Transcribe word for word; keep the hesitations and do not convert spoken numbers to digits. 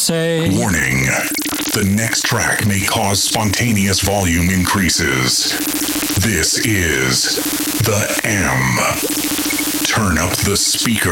say. Warning. The next track may cause spontaneous volume increases. This is the M. Turn up the speaker.